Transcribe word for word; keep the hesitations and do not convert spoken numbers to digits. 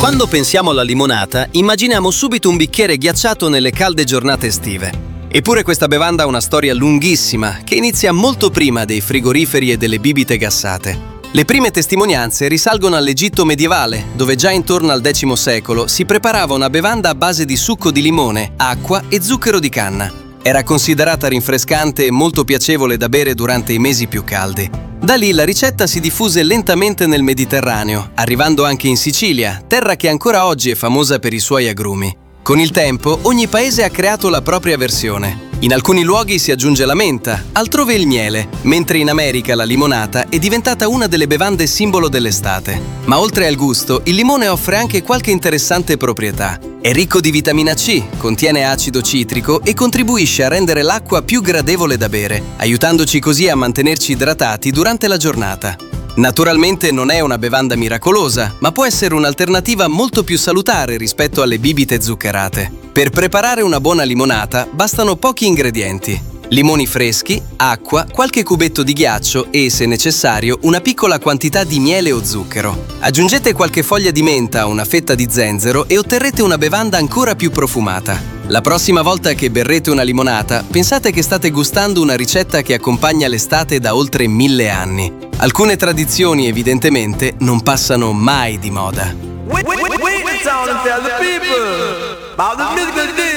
Quando pensiamo alla limonata, immaginiamo subito un bicchiere ghiacciato nelle calde giornate estive. Eppure questa bevanda ha una storia lunghissima, che inizia molto prima dei frigoriferi e delle bibite gassate. Le prime testimonianze risalgono all'Egitto medievale, dove già intorno al decimo secolo si preparava una bevanda a base di succo di limone, acqua e zucchero di canna. Era considerata rinfrescante e molto piacevole da bere durante i mesi più caldi. Da lì la ricetta si diffuse lentamente nel Mediterraneo, arrivando anche in Sicilia, terra che ancora oggi è famosa per i suoi agrumi. Con il tempo, ogni paese ha creato la propria versione. In alcuni luoghi si aggiunge la menta, altrove il miele, mentre in America la limonata è diventata una delle bevande simbolo dell'estate. Ma oltre al gusto, il limone offre anche qualche interessante proprietà. È ricco di vitamina C, contiene acido citrico e contribuisce a rendere l'acqua più gradevole da bere, aiutandoci così a mantenerci idratati durante la giornata. Naturalmente non è una bevanda miracolosa, ma può essere un'alternativa molto più salutare rispetto alle bibite zuccherate. Per preparare una buona limonata bastano pochi ingredienti: limoni freschi, acqua, qualche cubetto di ghiaccio e, se necessario, una piccola quantità di miele o zucchero. Aggiungete qualche foglia di menta o una fetta di zenzero e otterrete una bevanda ancora più profumata. La prossima volta che berrete una limonata, pensate che state gustando una ricetta che accompagna l'estate da oltre mille anni. Alcune tradizioni, evidentemente, non passano mai di moda. Wait, wait, wait, wait, tell the people about the mythical day.